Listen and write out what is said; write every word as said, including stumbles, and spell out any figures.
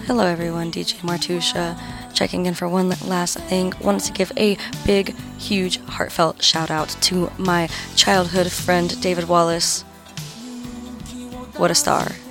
Hello everyone, D J Martusha, checking in for one last thing. Wanted to give a big, huge, heartfelt shout out to my childhood friend David Wallace. What a star.